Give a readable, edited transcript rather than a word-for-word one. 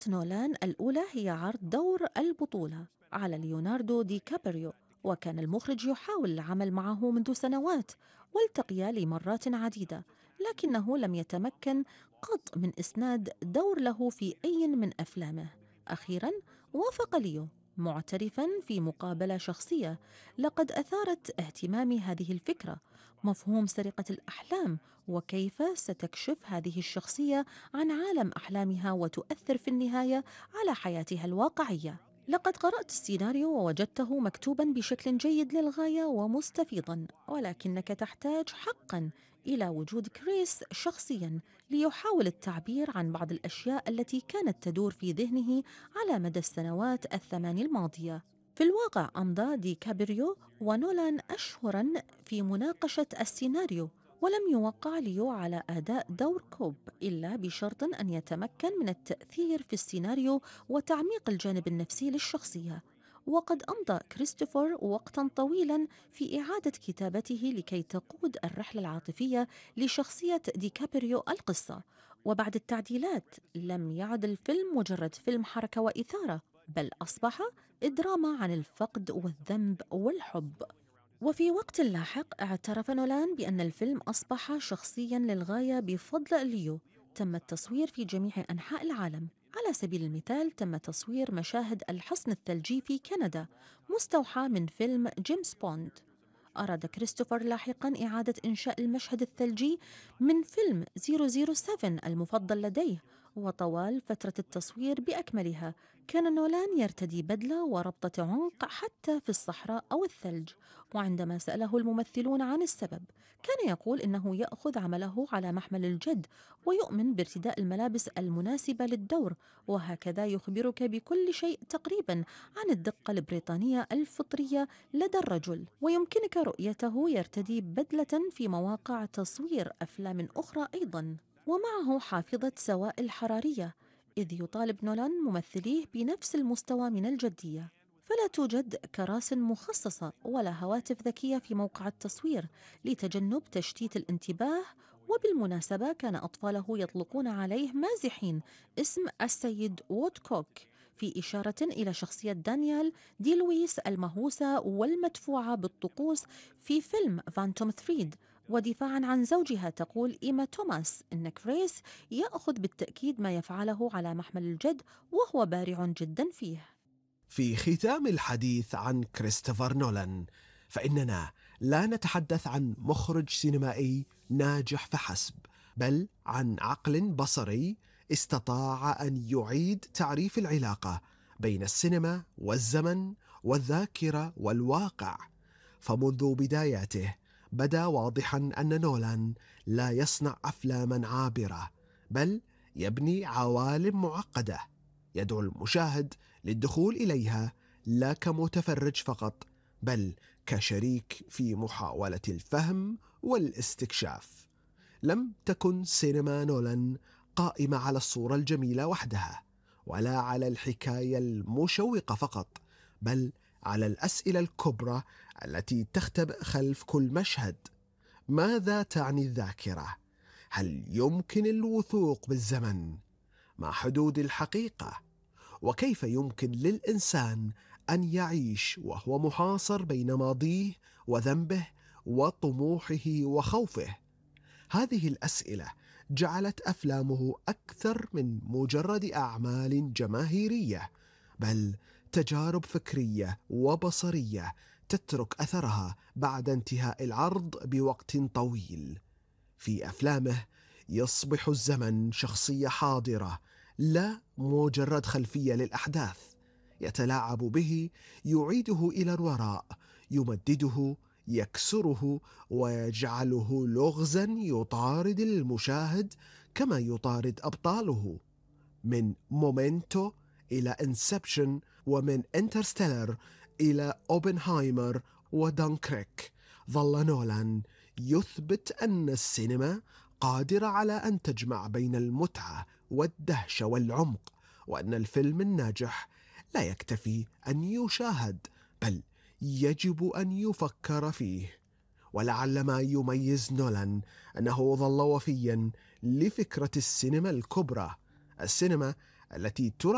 نولان الأولى هي عرض دور البطولة على ليوناردو دي كابريو، وكان المخرج يحاول العمل معه منذ سنوات، والتقيا لمرات عديدة، لكنه لم يتمكن قط من إسناد دور له في أي من أفلامه. أخيرا وافق ليو، معترفا في مقابلة شخصية: لقد أثارت اهتمامي هذه الفكرة، مفهوم سرقة الأحلام، وكيف ستكشف هذه الشخصية عن عالم أحلامها وتؤثر في النهاية على حياتها الواقعية. لقد قرأت السيناريو ووجدته مكتوبا بشكل جيد للغاية ومستفيضا، ولكنك تحتاج حقا إلى وجود كريس شخصيا ليحاول التعبير عن بعض الأشياء التي كانت تدور في ذهنه على مدى السنوات الثمان الماضية. في الواقع أمضى دي كابريو ونولان أشهرا في مناقشة السيناريو، ولم يوقع ليو على أداء دور كوب إلا بشرط أن يتمكن من التأثير في السيناريو وتعميق الجانب النفسي للشخصية. وقد أمضى كريستوفر وقتا طويلا في إعادة كتابته لكي تقود الرحلة العاطفية لشخصية ديكابريو القصة. وبعد التعديلات لم يعد الفيلم مجرد فيلم حركة وإثارة، بل أصبح دراما عن الفقد والذنب والحب. وفي وقت لاحق اعترف نولان بأن الفيلم أصبح شخصيا للغاية بفضل ليو. تم التصوير في جميع أنحاء العالم. على سبيل المثال تم تصوير مشاهد الحصن الثلجي في كندا مستوحى من فيلم جيمس بوند. أراد كريستوفر لاحقا إعادة إنشاء المشهد الثلجي من فيلم 007 المفضل لديه. وطوال فترة التصوير بأكملها كان نولان يرتدي بدلة وربطة عنق حتى في الصحراء أو الثلج. وعندما سأله الممثلون عن السبب كان يقول إنه يأخذ عمله على محمل الجد، ويؤمن بارتداء الملابس المناسبة للدور، وهكذا يخبرك بكل شيء تقريبا عن الدقة البريطانية الفطرية لدى الرجل. ويمكنك رؤيته يرتدي بدلة في مواقع تصوير أفلام أخرى أيضا، ومعه حافظة سوائل حرارية، إذ يطالب نولان ممثليه بنفس المستوى من الجدية. فلا توجد كراسي مخصصة ولا هواتف ذكية في موقع التصوير لتجنب تشتيت الانتباه. وبالمناسبة كان أطفاله يطلقون عليه مازحين اسم السيد وودكوك، في إشارة إلى شخصية دانيال دي لويس المهووسة والمدفوعة بالطقوس في فيلم فانتوم ثريد. ودفاعا عن زوجها تقول إيما توماس إن كريس يأخذ بالتأكيد ما يفعله على محمل الجد، وهو بارع جدا فيه. في ختام الحديث عن كريستوفر نولان، فإننا لا نتحدث عن مخرج سينمائي ناجح فحسب، بل عن عقل بصري استطاع أن يعيد تعريف العلاقة بين السينما والزمن والذاكرة والواقع. فمنذ بداياته بدا واضحا أن نولان لا يصنع أفلاما عابرة، بل يبني عوالم معقدة يدعو المشاهد للدخول إليها لا كمتفرج فقط، بل كشريك في محاولة الفهم والاستكشاف. لم تكن سينما نولان قائمة على الصورة الجميلة وحدها، ولا على الحكاية المشوقة فقط، بل على الأسئلة الكبرى التي تختبئ خلف كل مشهد. ماذا تعني الذاكرة؟ هل يمكن الوثوق بالزمن؟ مع حدود الحقيقة؟ وكيف يمكن للإنسان أن يعيش وهو محاصر بين ماضيه وذنبه وطموحه وخوفه؟ هذه الأسئلة جعلت أفلامه أكثر من مجرد أعمال جماهيرية، بل تجارب فكرية وبصرية تترك أثرها بعد انتهاء العرض بوقت طويل. في أفلامه يصبح الزمن شخصية حاضرة، لا مجرد خلفية للأحداث. يتلاعب به، يعيده إلى الوراء، يمدده، يكسره، ويجعله لغزا يطارد المشاهد كما يطارد أبطاله. من مومنتو إلى انسبشن، ومن انترستيلر إلى أوبنهايمر ودانكريك، ظل نولان يثبت أن السينما قادرة على أن تجمع بين المتعة والدهشة والعمق، وأن الفيلم الناجح لا يكتفي أن يشاهد، بل يجب أن يفكر فيه. ولعل ما يميز نولان أنه ظل وفيا لفكرة السينما الكبرى، السينما التي ترى